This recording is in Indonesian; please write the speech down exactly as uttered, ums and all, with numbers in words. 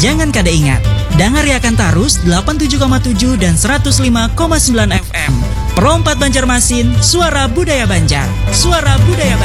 Jangan kada ingat, dengar akan tarus delapan puluh tujuh koma tujuh dan seratus lima koma sembilan F M. Perompat Banjarmasin, suara budaya Banjar. Suara budaya Banjar.